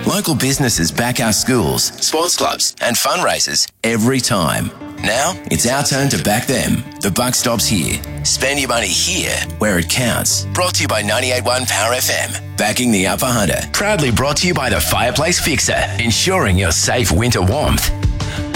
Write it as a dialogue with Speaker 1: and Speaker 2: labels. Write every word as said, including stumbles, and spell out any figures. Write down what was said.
Speaker 1: Local businesses back our schools, sports clubs and fundraisers every time. Now, it's our turn to back them. The buck stops here. Spend your money here, where it counts. Brought to you by ninety-eight point one Power F M. Backing the Upper Hunter. Proudly brought to you by the Fireplace Fixer. Ensuring your safe winter warmth.